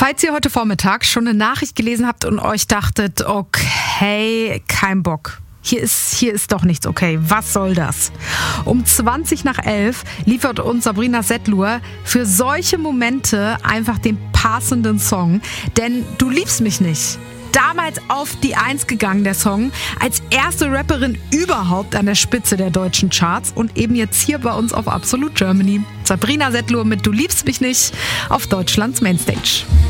Falls ihr heute Vormittag schon eine Nachricht gelesen habt und euch dachtet, okay, kein Bock. Hier ist doch nichts okay. Was soll das? Um 11:20 liefert uns Sabrina Setlur für solche Momente einfach den passenden Song. Denn Du liebst mich nicht. Damals auf die 1 gegangen, der Song. Als erste Rapperin überhaupt an der Spitze der deutschen Charts und eben jetzt hier bei uns auf Absolut Germany. Sabrina Setlur mit Du liebst mich nicht auf Deutschlands Mainstage.